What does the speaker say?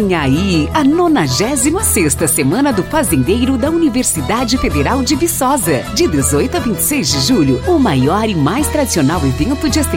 Vem aí a 96ª Semana do Fazendeiro da Universidade Federal de Viçosa. De 18 a 26 de julho, o maior e mais tradicional evento de